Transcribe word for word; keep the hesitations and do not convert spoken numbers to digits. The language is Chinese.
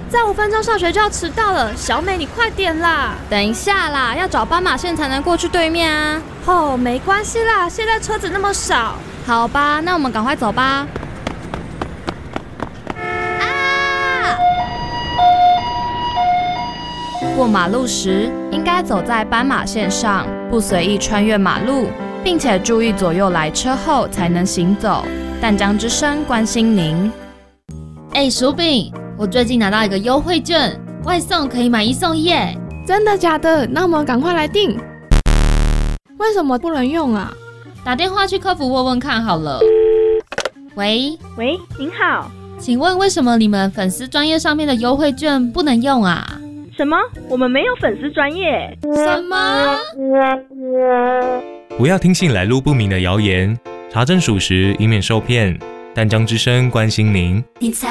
再五分钟上学就要迟到了，小美你快点啦！ 等一下啦，要找斑马线才能过去对面啊。 哦，没关系啦，现在车子那么少。 好吧，那我们赶快走吧。过马路时，应该走在斑马线上，不随意穿越马路，并且注意左右来车后才能行走。淡江之声关心您。 哎，薯饼，我最近拿到一个优惠券，外送可以买一送一耶！ 真的假的？那我们赶快来订。为什么不能用啊？ 打电话去客服问问看好了。喂喂，您好， 请问为什么你们粉丝专页上面的优惠券不能用啊？ 什么？我们没有粉丝专页。 什么？ 不要听信来路不明的谣言，查证属实，以免受骗。淡江之声关心您。